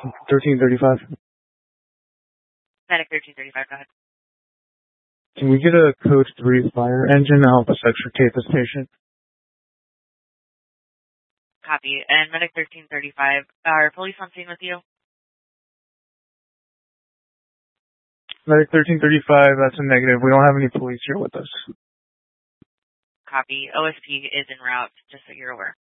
1335. Medic 1335, go ahead. Can we get a code 3 fire engine to help us extricate this patient? Copy. And Medic 1335, are police on scene with you? Medic 1335, that's a negative. We don't have any police here with us. Copy. OSP is en route, just so you're aware.